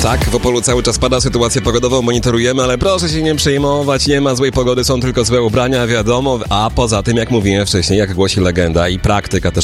Tak, w Opolu cały czas pada, sytuację pogodową monitorujemy, ale proszę się nie przejmować, nie ma złej pogody, są tylko złe ubrania, wiadomo, a poza tym, jak mówiłem wcześniej, jak głosi legenda i praktyka też